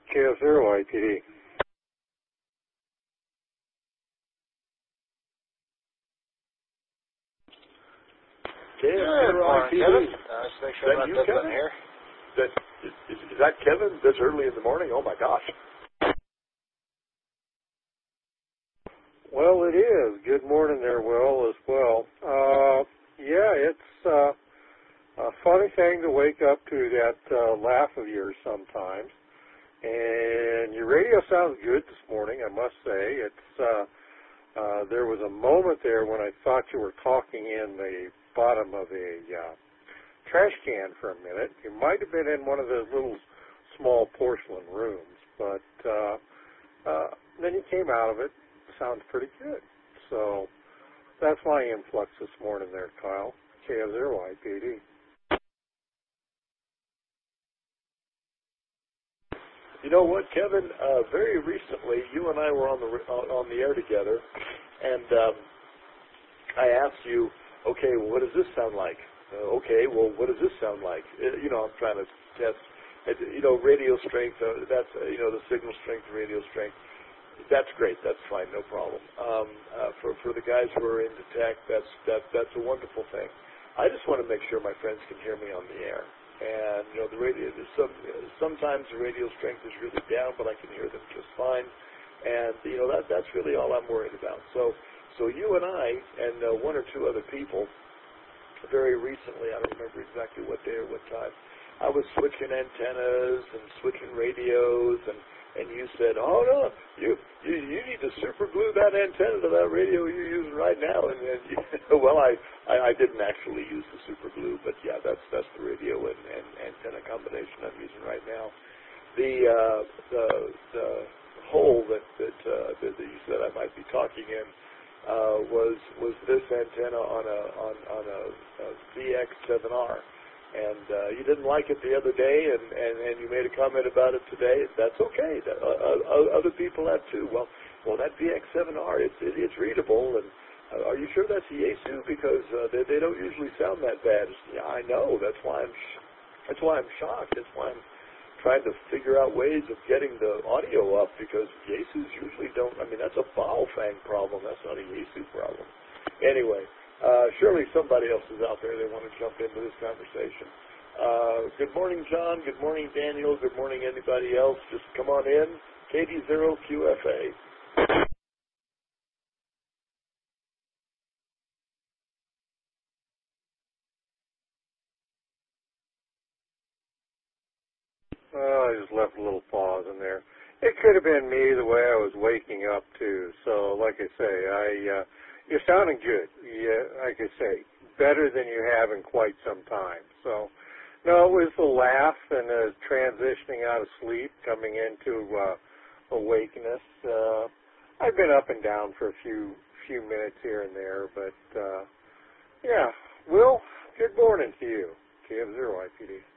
KF0 IPD. Good morning, Kevin. Just make sure I'm not Kevin here. Is that Kevin this early in the morning? Oh, my gosh. Well, it is. Good morning there, Will, as well. Yeah, it's a funny thing to wake up to that laugh of yours sometimes. And your radio sounds good this morning, I must say. It's there was a moment there when I thought you were talking in the bottom of a trash can for a minute. You might have been in one of those little small porcelain rooms, but then you came out of it. Sounds pretty good. So that's my influx this morning there, Kyle. KF0 IPD. You know what, Kevin? Very recently, you and I were on the air together, and I asked you, okay, well, what does this sound like? Okay, well, what does this sound like? You know, I'm trying to test, radio strength. That's the signal strength, radio strength. That's great. That's fine. No problem. For the guys who are into tech, that's a wonderful thing. I just want to make sure my friends can hear me on the air. And the radio. Sometimes the radio strength is really down, but I can hear them just fine. And that's really all I'm worried about. So you and I and one or two other people, very recently, I don't remember exactly what day or what time, I was switching antennas and switching radios, and you said, oh no, you need to super glue that antenna to that radio you're using right now. And well, I didn't actually use the super glue, but yeah, that's the radio and antenna combination I'm using right now. The hole that you said I might be talking in was this antenna on a VX7R. And you didn't like it the other day, and you made a comment about it today. That's okay. Other people have too. Well, that VX7R, it's readable. And are you sure that's a Yaesu? Because they don't usually sound that bad. Yeah, I know. That's why I'm shocked. That's why I'm trying to figure out ways of getting the audio up, because Yaesus usually don't. I mean, that's a Baofeng problem. That's not a Yaesu problem. Anyway. Surely somebody else is out there. They want to jump into this conversation. Good morning, John. Good morning, Daniel. Good morning, anybody else. Just come on in. KD0QFA. I just left a little pause in there. It could have been me the way I was waking up too. So, like I say, you're sounding good. Yeah, like I say, better than you have in quite some time. So, no, it was the laugh and transitioning out of sleep, coming into awakeness. I've been up and down for a few minutes here and there, but yeah. Will, good morning to you. KF0 IPD.